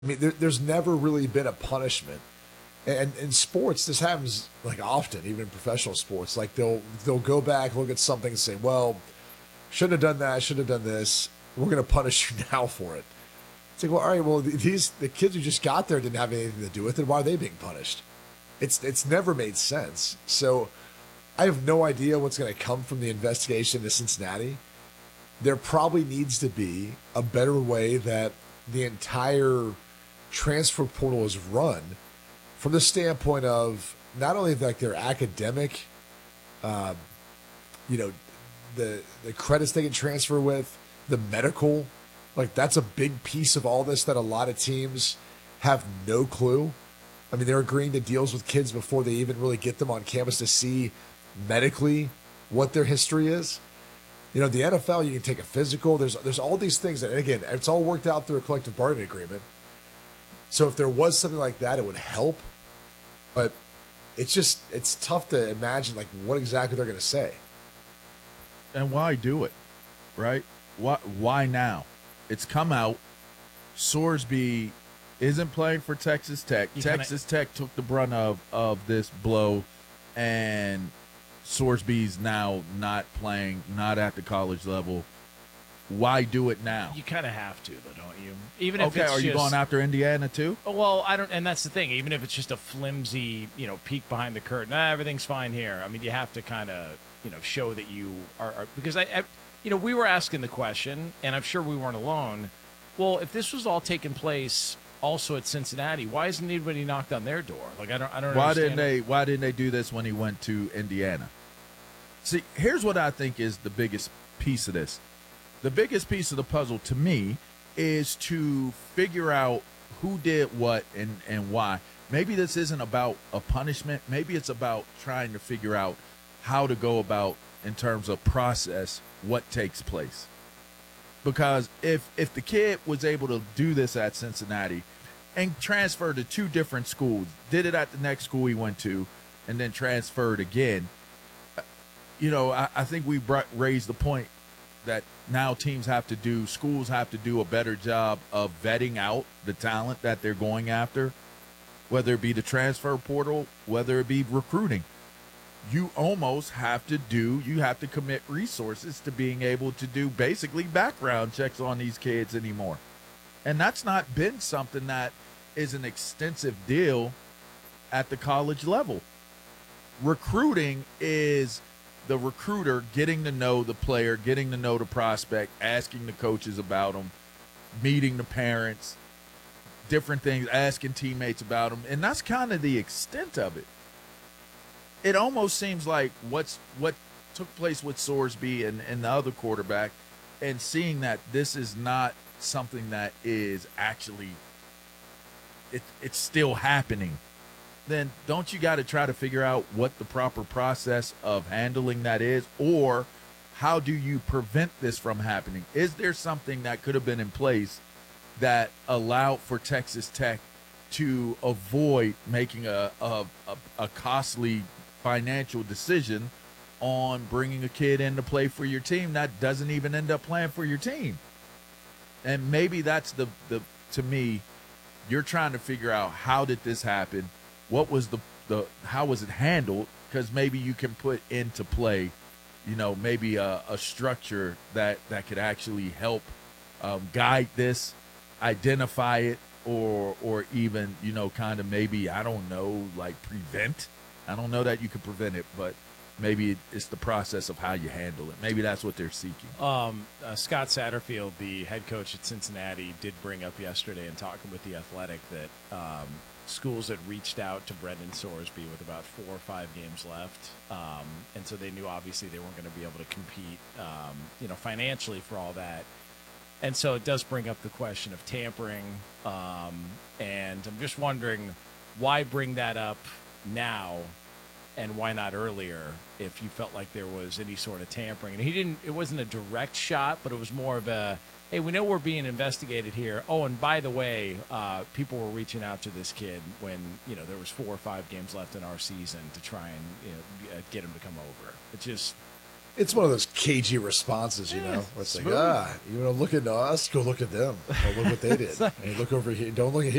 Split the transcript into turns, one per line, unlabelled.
I mean, there's never really been a punishment. And in sports, this happens like often, even in professional sports. Like they'll go back, look at something, and say, "Well, shouldn't have done that. Should have done this. We're going to punish you now for it." It's like, well, all right. Well, the kids who just got there didn't have anything to do with it. Why are they being punished? It's never made sense. So I have no idea what's going to come from the investigation to Cincinnati. There probably needs to be a better way that the entire transfer portal is run from the standpoint of not only like their academic, uh, you know, the credits they can transfer with, the medical, like that's a big piece of all this that a lot of teams have no clue. I mean, they're agreeing to deals with kids before they even really get them on campus to see medically what their history is. You know, the NFL, you can take a physical. There's all these things that, and again, it's all worked out through a collective bargaining agreement. So if there was something like that, it would help. But it's tough to imagine like what exactly they're going to say.
And why do it, right? Why now? It's come out. Sorsby isn't playing for Texas Tech. Texas Tech took the brunt of this blow, and Sorsby's now not playing, not at the college level. Why do it now?
You kind of have to, though, don't you? Even if
okay,
it's
are you going after Indiana too?
Well, I don't, and that's the thing. Even if it's just a flimsy, peek behind the curtain, everything's fine here. I mean, you have to kind of, show that you are because we were asking the question, and I'm sure we weren't alone. Well, if this was all taking place also at Cincinnati, why hasn't anybody knocked on their door? Like I don't
Why
understand.
Why didn't they do this when he went to Indiana? See, here's what I think is the biggest piece of this. The biggest piece of the puzzle to me is to figure out who did what and why. Maybe this isn't about a punishment. Maybe it's about trying to figure out how to go about, in terms of process, what takes place. Because if the kid was able to do this at Cincinnati and transfer to two different schools, did it at the next school he went to, and then transferred again, I think we raised the point that now schools have to do a better job of vetting out the talent that they're going after, whether it be the transfer portal, whether it be recruiting. You almost have to commit resources to being able to do basically background checks on these kids anymore. And that's not been something that is an extensive deal at the college level. Recruiting is the recruiter getting to know the player, getting to know the prospect, asking the coaches about them, meeting the parents, different things, asking teammates about them. And that's kind of the extent of it. It almost seems like what took place with Sorsby and the other quarterback, and seeing that this is not something that is actually it's still happening, then don't you got to try to figure out what the proper process of handling that is, or how do you prevent this from happening? Is there something that could have been in place that allowed for Texas Tech to avoid making a costly financial decision on bringing a kid in to play for your team that doesn't even end up playing for your team? And maybe that's the to me, you're trying to figure out, how did this happen? What was how was it handled? Because maybe you can put into play, maybe a structure that could actually help guide this, identify it, or even, kind of maybe, I don't know, like prevent. I don't know that you can prevent it, but maybe it's the process of how you handle it. Maybe that's what they're seeking.
Scott Satterfield, the head coach at Cincinnati, did bring up yesterday in talking with The Athletic that schools had reached out to Brendan Sorsby with about 4 or 5 games left. And so they knew, obviously, they weren't going to be able to compete, financially for all that. And so it does bring up the question of tampering. And I'm just wondering, why bring that up now and why not earlier if you felt like there was any sort of tampering? And it wasn't a direct shot, but it was more of a, hey, we know we're being investigated here. Oh, and by the way, people were reaching out to this kid when, there was 4 or 5 games left in our season to try and, get him to come over. It just,
It's one of those cagey responses, you know, where it's like,
smooth.
you want to look at us, go look at them. Or look what they did. And you look over here, don't look at